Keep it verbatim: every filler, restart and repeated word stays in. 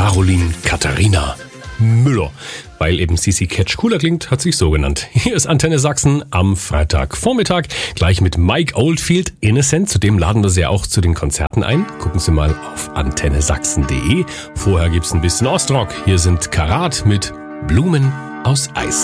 Caroline Katharina Müller. Weil eben C C Catch cooler klingt, hat sich so genannt. Hier ist Antenne Sachsen am Freitagvormittag, gleich mit Mike Oldfield, Innocent. Zudem laden wir Sie auch zu den Konzerten ein. Gucken Sie mal auf antenne sachsen punkt de. Vorher gibt's ein bisschen Ostrock. Hier sind Karat mit Blumen aus Eis.